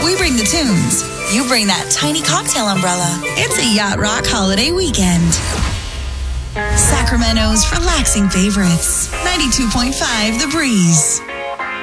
We bring the tunes. You bring that tiny cocktail umbrella. It's a Yacht Rock holiday weekend. Sacramento's relaxing favorites. 92.5 The Breeze.